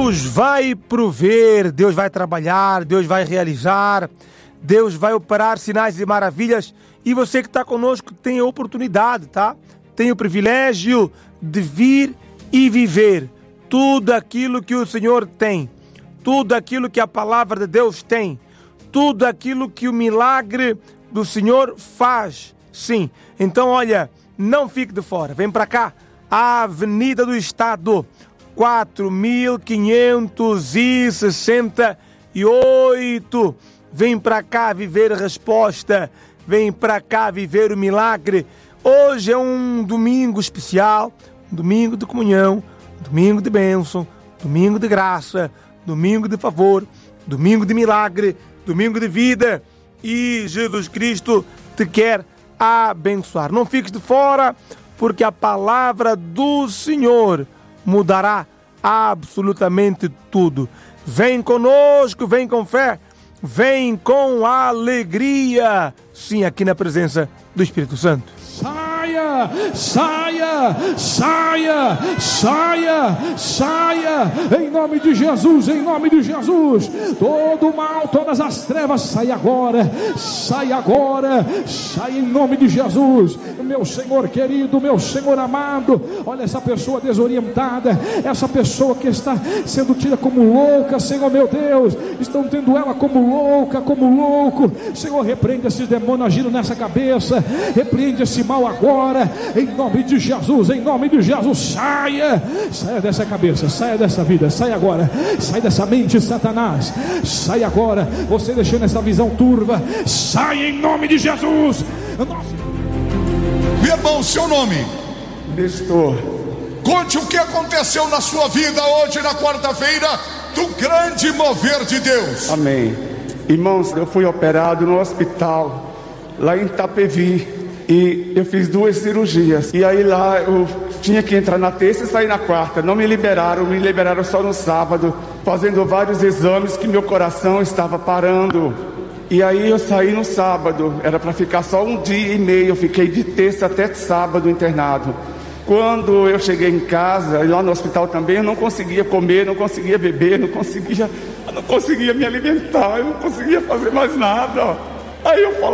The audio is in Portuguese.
Deus vai prover, Deus vai trabalhar, Deus vai realizar, Deus vai operar sinais e maravilhas. E você que está conosco tem a oportunidade, tá? Tem o privilégio de vir e viver tudo aquilo que o Senhor tem, tudo aquilo que a palavra de Deus tem, tudo aquilo que o milagre do Senhor faz. Sim, então olha, não fique de fora, vem para cá, a Avenida do Estado, 4568. Vem para cá viver a resposta, vem para cá viver o milagre. Hoje é um domingo especial, um domingo de comunhão, um domingo de bênção, domingo de graça, domingo de favor, domingo de milagre, domingo de vida. E Jesus Cristo te quer abençoar. Não fiques de fora, porque a palavra do Senhor mudará absolutamente tudo. Vem conosco, vem com fé, vem com alegria. Sim, aqui na presença do Espírito Santo. Saia, saia, saia, saia, saia, em nome de Jesus, em nome de Jesus. Todo mal, todas as trevas, sai agora, sai agora, sai em nome de Jesus. Meu Senhor querido, meu Senhor amado, olha essa pessoa desorientada, essa pessoa que está sendo tida como louca, Senhor meu Deus, estão tendo ela como louca, como louco. Senhor, repreende esses demônios agindo nessa cabeça, repreende esse mal agora, em nome de Jesus, em nome de Jesus. Saia dessa cabeça, saia dessa vida, saia agora, sai dessa mente, Satanás, sai agora, você deixando essa visão turva, sai em nome de Jesus. Meu irmão, seu nome? Nestor. Conte o que aconteceu na sua vida hoje, na quarta-feira, do grande mover de Deus. Amém. Irmãos, eu fui operado no hospital, lá em Itapevi, e eu fiz 2 cirurgias. E aí lá eu tinha que entrar na terça e sair na quarta. Não me liberaram só no sábado, fazendo vários exames que meu coração estava parando. E aí eu saí no sábado, era para ficar só 1 dia e meio, eu fiquei de terça até sábado internado. Quando eu cheguei em casa, lá no hospital também, eu não conseguia comer, não conseguia beber, não conseguia me alimentar, eu não conseguia fazer mais nada. Aí eu